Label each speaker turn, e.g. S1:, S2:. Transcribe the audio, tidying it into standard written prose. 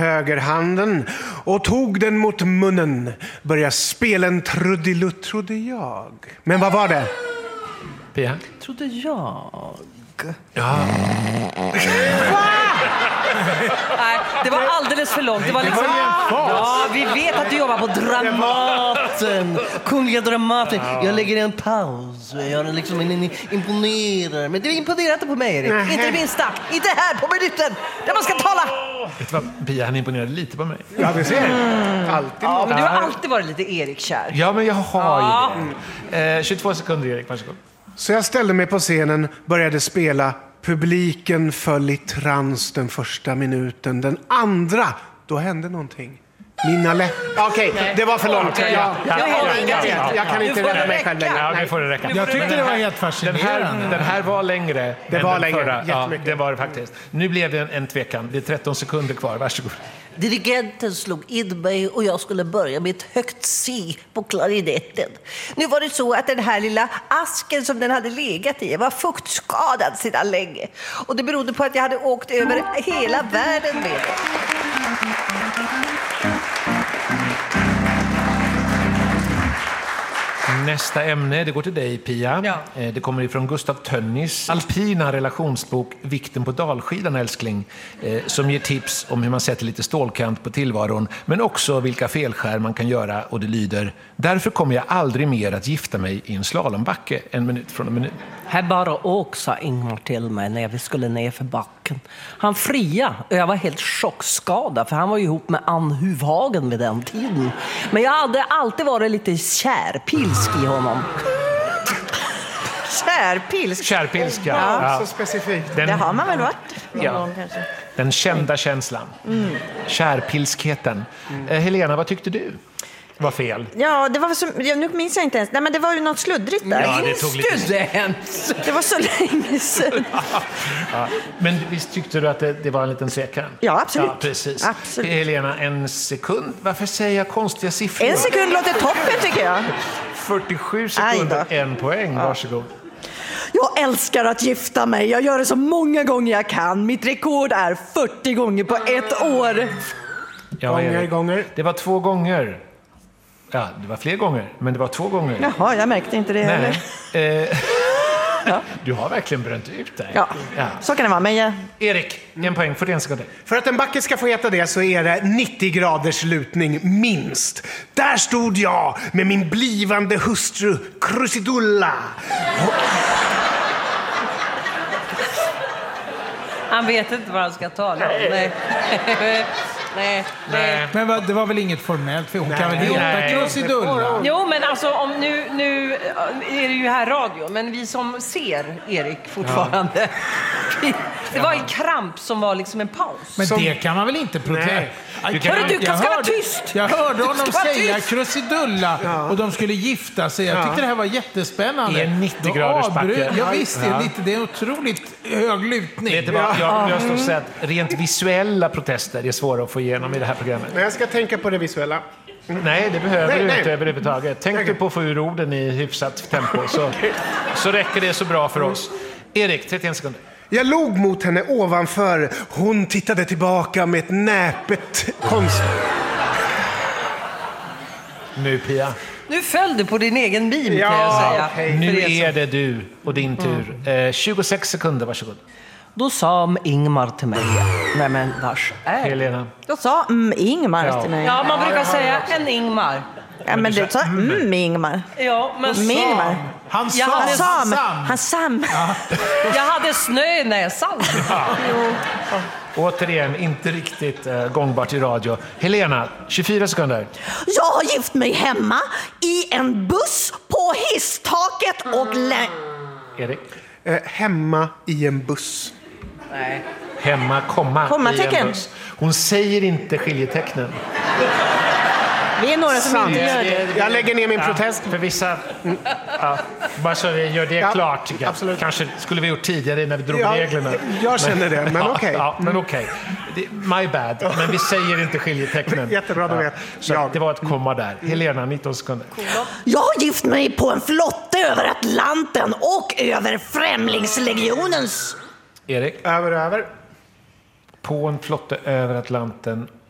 S1: högerhanden och tog den mot munnen. Började spela en trudelutt, trodde jag. Men vad var det?
S2: Pia?
S3: Trodde jag.
S1: Ja.
S3: Nej, det var alldeles för långt. Det var liksom... Ja, vi vet att du jobbar på Dramaten. Kungliga Dramaten. Jag lägger en paus. Jag liksom imponerar. Men du imponerar inte på mig, Erik. Inte det minsta. Inte här på minuten. Där man ska tala.
S2: Vet du vad? Pia, han imponerade lite på mig.
S1: Ja, vi ser. Alltid.
S3: Ja, men du har alltid varit lite Erik-kär.
S2: Ja, men jag har ju det. 22 sekunder, Erik. Varsågod.
S1: Så jag ställde mig på scenen, började spela. Publiken föll i trans den första minuten. Den andra, då hände någonting. Okej, det var för långt. Jag kan inte rädda mig själv längre.
S2: Ja, det får det räcka.
S4: Jag tyckte det var helt fascinerande.
S2: Den här var längre.
S1: Det var längre,
S2: förra. Ja,
S1: jättemycket.
S2: det var det faktiskt. Nu blev det en tvekan. Det är 13 sekunder kvar. Varsågod.
S5: Dirigenten slog in mig och jag skulle börja med ett högt C på klarinetten. Nu var det så att den här lilla asken som den hade legat i var fuktskadad sedan länge. Och det berodde på att jag hade åkt över hela världen med den.
S2: Nästa ämne, det går till dig, Pia.
S3: Ja.
S2: Det kommer ifrån Gustav Tönnis alpina relationsbok Vikten på dalskidan, älskling, som ger tips om hur man sätter lite stålkant på tillvaron, men också vilka felskär man kan göra, och det lyder: därför kommer jag aldrig mer att gifta mig i en slalombacke. En minut från en minut.
S3: Här bara åk, sa Ingmar till mig när vi skulle ner för backen. Han fria och jag var helt chockskadad, för han var ju ihop med Ann Huvhagen vid den tiden. Men jag hade alltid varit lite kärpilsk i honom.
S5: Kärpilsk?
S2: Kärpilsk, ja.
S1: Så specifikt.
S5: Det har man väl varit någon gång kanske.
S2: Den kända känslan. Kärpilskheten. Helena, vad tyckte du var fel?
S6: Ja, det var så, nu minns jag inte ens. Nej, men det var ju något sluddrigt där.
S2: Ja, det tog lite...
S6: Det var så länge sedan.
S2: Ja, men visst tyckte du att det var en liten tvekan?
S6: Ja, absolut.
S2: Ja, precis.
S6: Absolut.
S2: Helena, en sekund. Varför säger jag konstiga siffror?
S6: En sekund låter toppen, tycker jag.
S2: 47 sekunder, 1 poäng. Varsågod.
S6: Jag älskar att gifta mig. Jag gör det så många gånger jag kan. Mitt rekord är 40 gånger på ett år.
S2: Ja,
S1: Gånger.
S2: Det var 2 gånger. Ja, det var fler gånger, men det var 2 gånger.
S6: Jaha, jag märkte inte det heller.
S2: Du har verkligen bränt ut dig.
S6: Ja, så kan det vara. Men jag...
S2: Erik, 1 poäng, 41 sekunder.
S1: För att en backe ska få heta det så är det 90 graders lutning minst. Där stod jag med min blivande hustru Crucidulla.
S3: Han vet inte vad han ska tala om. Nej.
S4: Men det var väl inget formellt, för hon kan väl heta Crucidulla?
S3: Jo, men alltså om nu är det ju här radio, men vi som ser Erik fortfarande. Det var en kramp som var liksom en paus.
S4: Men det kan man väl inte protestera?
S3: Du ska vara tyst.
S4: Jag hörde honom säga
S3: tyst.
S4: Crucidulla och de skulle gifta sig. Jag tyckte det här var jättespännande.
S2: I en 90 graders backe.
S4: Ja, visst, det är en otroligt hög lutning.
S2: Vet du vad? Jag står och säger att rent visuella protester är svåra att få igenom i det här programmet.
S1: Men jag ska tänka på det visuella.
S2: Nej, det behöver du inte överhuvudtaget. Tänk du på att få ur orden i hyfsat tempo, så räcker det så bra för oss. Erik, 31 sekunder.
S1: Jag log mot henne ovanför. Hon tittade tillbaka med ett näpet konst.
S2: Nu, Pia.
S3: Nu föll du på din egen mim, kan jag säga.
S1: okej.
S2: Nu är det du och din tur. 26 sekunder, varsågod.
S3: Då sa Ingmar till mig: nej men vars är
S2: Helena.
S6: Då sa Ingmar till mig.
S3: Ja, man brukar säga en Ingmar.
S6: Ja, men du sa Ingmar.
S3: Ja, men
S6: Ingmar.
S4: Han
S6: Sam.
S3: jag hade snö i näsan.
S2: Återigen, inte riktigt gångbart i radio. Helena, 24 sekunder.
S6: Jag har gift mig hemma i en buss på hisstaket och
S2: Erik.
S1: Hemma i en buss.
S3: Nej.
S2: Hemma, i en buss. Hon säger inte skiljetecknen.
S6: Vi är några som inte gör det.
S1: Jag lägger ner min protest.
S2: För vissa... bara så vi gör det klart.
S1: Absolut.
S2: Kanske skulle vi gjort tidigare när vi drog reglerna.
S1: Jag känner det, men okej.
S2: Ja, men okej. My bad. Men vi säger inte skiljetecknen.
S1: Jättebra, då vet
S2: så det var ett komma där. Helena, 19 sekunder.
S6: Jag har gift mig på en flotte över Atlanten och över Främlingslegionens.
S2: Erik.
S1: Över.
S2: På en flotte över Atlanten